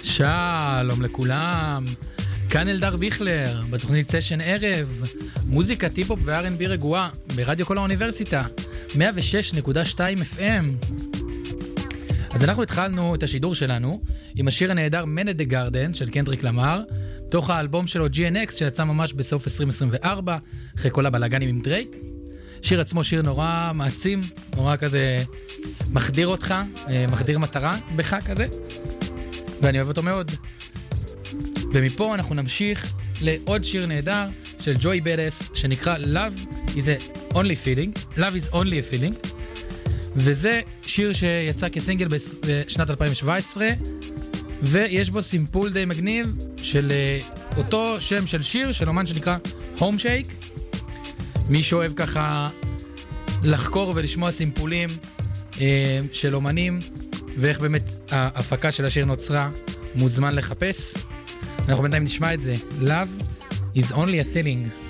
שלום לכולם, כאן אלדר ביכלר, בתוכנית סשן ערב, מוזיקה, טיפ-הופ ו-R&B רגועה, ברדיו כל האוניברסיטה, 106.2 FM. אז אנחנו התחלנו את השידור שלנו עם השיר הנהדר Man at the Garden של קנדריק למאר, תוך האלבום שלו GNX שיצא ממש בסוף 2024, אחרי כל הבלגנים עם דרייק. שיר עצמו שיר נורא מעצים, נורא כזה מחדיר אותך, מחדיר מטרה בך כזה, ואני אוהב אותו מאוד. ומפה אנחנו נמשיך לעוד שיר נהדר של ג'וי בדס שנקרא Love is Only a Feeling, וזה שיר שיצא כסינגל בשנת 2017, ויש בו סימפול די מגניב של אותו שם של שיר של אומן שנקרא הום שייק. מי שאוהב ככה לחקור ולשמוע סימפולים של אומנים ואיך באמת ההפקה של השיר נוצרה, מוזמן לחפש. אנחנו בינתיים נשמע את זה, Love is Only a Feeling.